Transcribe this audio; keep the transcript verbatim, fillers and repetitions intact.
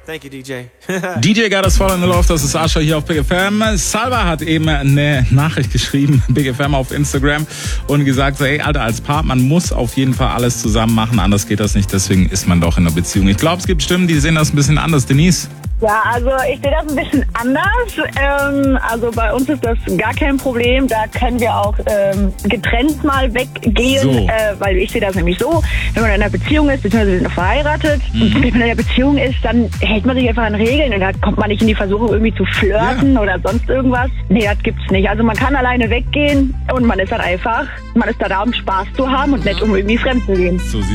Thank you, D J. D J Got Us Falling in Love, das ist Asher hier auf Big F M. Salva hat eben eine Nachricht geschrieben, Big F M auf Instagram, und gesagt, so, hey, Alter, als Paar, man muss auf jeden Fall alles zusammen machen, anders geht das nicht, deswegen ist man doch in einer Beziehung. Ich glaube, es gibt Stimmen, die sehen das ein bisschen anders. Denise? Ja, also ich sehe das ein bisschen anders. Ähm, also bei uns ist das gar kein Problem. Da können wir auch ähm, getrennt mal weggehen, So. äh, weil ich sehe das nämlich so, wenn man in einer Beziehung ist, beziehungsweise wir sind noch verheiratet, Mhm. und wenn man in einer Beziehung ist, dann hält man sich einfach an Regeln und da kommt man nicht in die Versuchung, irgendwie zu flirten Ja. oder sonst irgendwas. Nee, das gibt's nicht. Also man kann alleine weggehen und man ist dann einfach, man ist da da, um Spaß zu haben und nicht um irgendwie fremd zu gehen. So